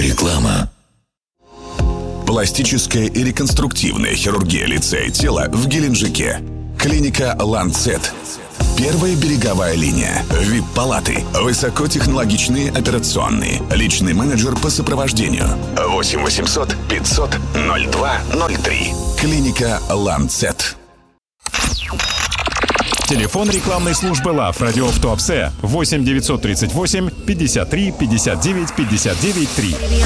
Реклама. Пластическая и реконструктивная хирургия лица и тела в Геленджике. Клиника «Ланцет». Первая береговая линия. ВИП-палаты. Высокотехнологичные операционные. Личный менеджер по сопровождению. 8 800 500 0203. Клиника «Ланцет». Телефон рекламной службы ЛАВ «Радио в Туапсе» 8 938 53 59 59 3.